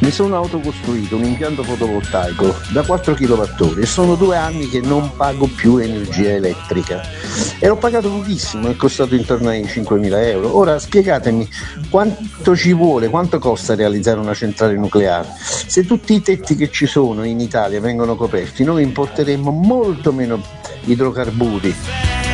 Mi sono autocostruito un impianto fotovoltaico da 4 kWh e sono 2 anni che non pago più energia elettrica. E l'ho pagato pochissimo, è costato intorno ai 5.000 euro. Ora spiegatemi quanto ci vuole, quanto costa realizzare una centrale nucleare. Se tutti i tetti che ci sono in Italia vengono coperti, noi importeremmo molto meno idrocarburi